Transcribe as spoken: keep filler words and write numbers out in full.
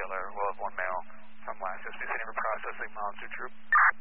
Tyler, we'll have one male from last S B City for processing, miles to troop.